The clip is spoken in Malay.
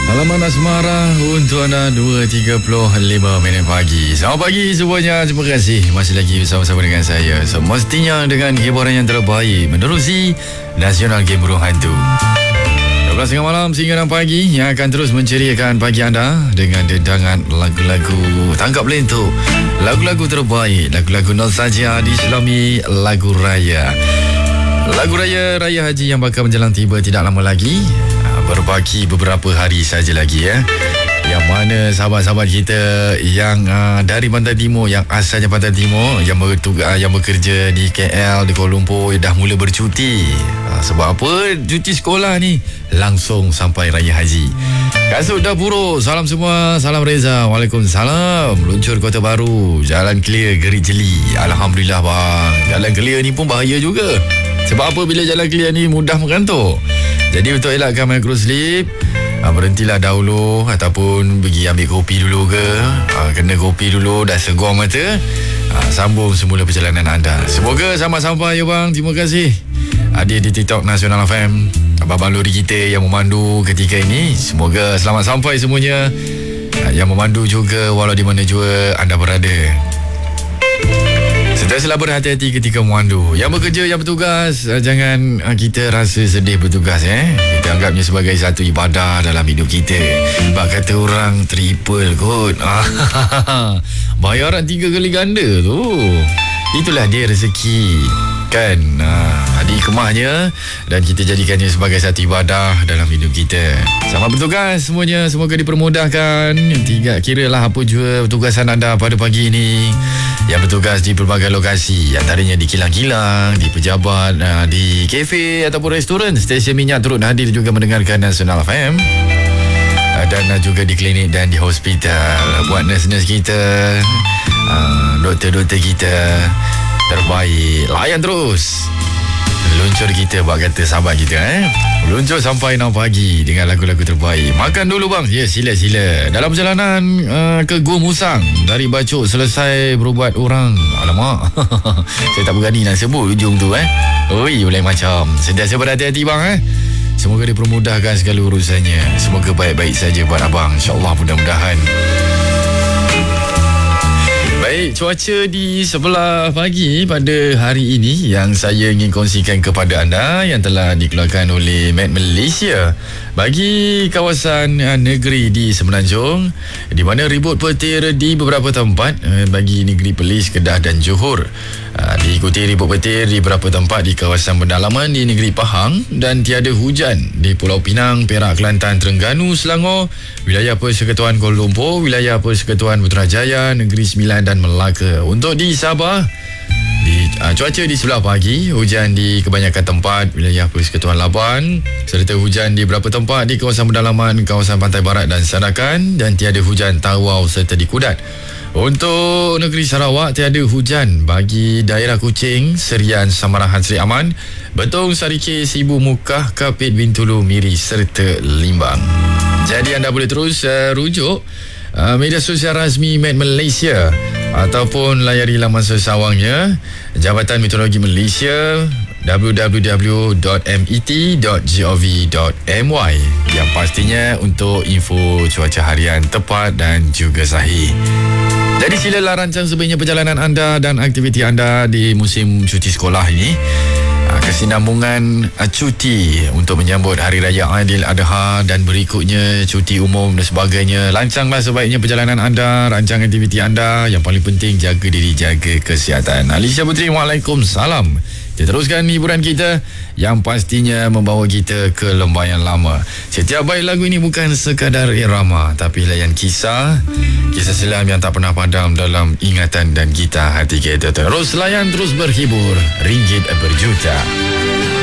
Halaman Asmara untuk anda 2.35 pagi. Selamat pagi semuanya. Terima kasih masih lagi bersama-sama dengan saya. Semestinya dengan hiburan yang terbaik menerusi Nasional Game Burung Hantu 12 tengah malam sehingga 6 pagi yang akan terus menceriakan pagi anda dengan dedangan lagu-lagu tangkap lentuk, lagu-lagu terbaik, lagu-lagu nostalgia diselami lagu raya. Lagu raya Raya Haji yang bakal menjelang tiba tidak lama lagi, berbaki beberapa hari saja lagi ya. Yang mana sahabat-sahabat kita yang dari Pantai Timur, yang asalnya Pantai Timur, yang bekerja di KL, di Kuala Lumpur, dah mula bercuti. Sebab apa? Cuti sekolah ni langsung sampai Raya Haji. Kasut dah buruk. Salam semua. Salam Reza. Waalaikumsalam. Meluncur Kota Baru. Jalan clear Gerik Jeli. Alhamdulillah bang. Jalan clear ni pun bahaya juga. Sebab apa? Bila jalan clear ni mudah mengantuk. Jadi untuk elakkan microslip, berhentilah dahulu ataupun pergi ambil kopi dulu ke, kena kopi dulu, dah segar mata, sambung semula perjalanan anda. Semoga selamat sampai ya bang. Terima kasih hadir di TikTok Nasional FM, abang-abang lori kita yang memandu ketika ini. Semoga selamat sampai semuanya, yang memandu juga walau di mana juga anda berada. Sentiasalah berhati-hati ketika memandu. Yang bekerja, yang bertugas, jangan kita rasa sedih bertugas. Kita anggapnya sebagai satu ibadah dalam hidup kita. Sebab kata orang triple kot. Bayaran 3 kali ganda tu. Itulah dia rezeki kan, di kemahnya, dan kita jadikannya sebagai satu ibadah dalam hidup kita. Selamat bertugas semuanya. Semoga dipermudahkan. Kiralah apa juga bertugasan anda pada pagi ini, yang bertugas di pelbagai lokasi, antaranya di kilang-kilang, di pejabat, di kafe ataupun restoran, stesen minyak turut hadir juga mendengarkan Nasional FM, dan juga di klinik dan di hospital. Buat nurse-nurse kita, doktor-doktor kita terbaik, layan terus. Luncur kita buat kata sahabat kita Luncur sampai 6 pagi dengan lagu-lagu terbaik. Makan dulu bang. Ya, sila-sila. Dalam perjalanan ke Gua Musang, dari Bacok selesai berubat orang. Alamak. Saya tak berani nak sebut ujung tu Oi, boleh macam. Sentiasa berhati-hati bang Semoga dipermudahkan segala urusannya. Semoga baik-baik saja buat abang. InsyaAllah mudah-mudahan. Baik, cuaca di sebelah pagi pada hari ini yang saya ingin kongsikan kepada anda, yang telah dikeluarkan oleh Met Malaysia bagi kawasan negeri di Semenanjung, di mana ribut petir di beberapa tempat bagi negeri Perlis, Kedah dan Johor. Diikuti ribut petir di beberapa tempat di kawasan pendalaman di negeri Pahang, dan tiada hujan di Pulau Pinang, Perak, Kelantan, Terengganu, Selangor, wilayah Persekutuan Kuala Lumpur, wilayah Persekutuan Putrajaya, Negeri Sembilan dan Melaka. Untuk di Sabah, cuaca di sebelah pagi, hujan di kebanyakan tempat wilayah Persekutuan Labuan, serta hujan di beberapa tempat di kawasan pendalaman, kawasan Pantai Barat dan Sarakan, dan tiada hujan Tawau serta di Kudat. Untuk negeri Sarawak, tiada hujan bagi daerah Kuching, Serian, Samarahan, Seri Aman, Betong, Sarike, Sibu, Mukah, Kapit, Bintulu, Miri serta Limbang. Jadi anda boleh terus rujuk media sosial rasmi Met Malaysia ataupun layari laman sesawangnya Jabatan Meteorologi Malaysia, www.met.gov.my, yang pastinya untuk info cuaca harian tepat dan juga sahih. Jadi silalah rancang sebaiknya perjalanan anda dan aktiviti anda di musim cuti sekolah ini. Kesinambungan cuti untuk menyambut Hari Raya Aidiladha dan berikutnya cuti umum dan sebagainya. Lancanglah sebaiknya perjalanan anda, rancang aktiviti anda. Yang paling penting, jaga diri, jaga kesihatan. Alicia Putri, Waalaikumsalam. Kita teruskan hiburan kita yang pastinya membawa kita ke lembayan lama. Setiap baik lagu ini bukan sekadar irama, tapi layan kisah selam yang tak pernah padam dalam ingatan dan gitar hati kita. Terus layan, terus berhibur, ringgit berjuta.